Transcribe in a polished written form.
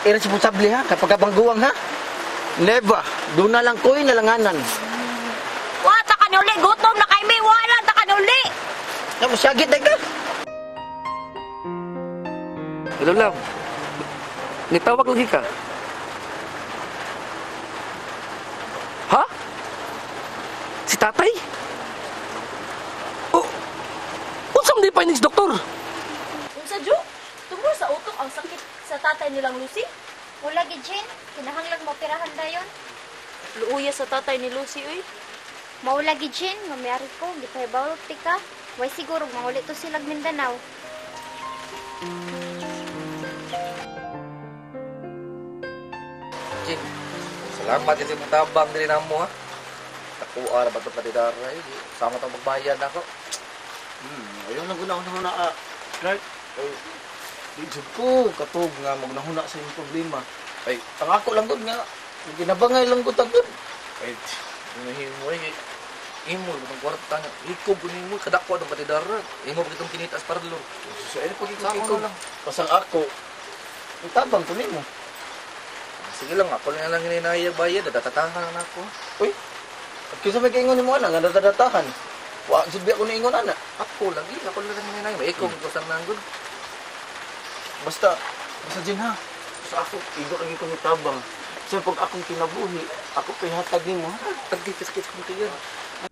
irresponsable ha, kapag bangguwang ha. Never, doon na lang ko'y nalanganan. Wa, ta kanuli, gutom na kay mi, wala, ta kanuli. Masyagit na ka. Hello, love. Nitawag lagi ka. Ha? Si tatay? Oh, unsang di pa inis, doktor? Unsa, Jo? Tungkol sa utok ang sakit sa tatay nilang Lucy? Wala gid Jen, kinahanglan mo operahan dayon. Luuya sa tatay ni Lucy, uy. Maula gid Jen, mamayari ko, gipahibaw ti ka. Way siguro maulit to sila Mindanao. Jing, salamat kasi mong tabang din na mo, ha? Nakuha na ba ito patidaray? Sama itong magbayad ako. Ayaw lang ko na Clark. Di jud ko, katog nga, magnahuna sa iyong problema. Ay, Ang ako lang gud nga, ginabangay lang gud tagod. ay, himo ay, himo, itong kwarta nga. Ikaw po himo, kadakwa ng patidaray. Himo pa itong kinitas parlo. So, ano po Sama ikaw na lang. Pasang ako, itabang ko nimo. Sige lang, ako lang lang hininaya bayad. Datatahan na ako. Uy, at kisa may kaingon nimo ana, nga dadatahan. Wa jud biya ko niingon ana. Ako lagi, ako lang hininaya. May ikaw, ikaw saan nanggod. Basta Jen ha. Sa ako, igo lagi ko ni tabang. So pag akong kinabuhi, ako kay hatag nimo ha. Tagkikis-kis ko yan.